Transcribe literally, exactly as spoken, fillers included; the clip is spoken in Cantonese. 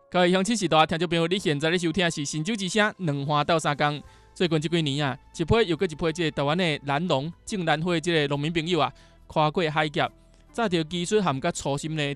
各位乡亲时代听众朋友，你现在咧收听的是《新酒之声》两花斗三工。最近这几年啊，一批又过一批，这个台湾的蓝农、种兰花这个农民朋友啊，跨过海峡，早着技术含甲初心呢，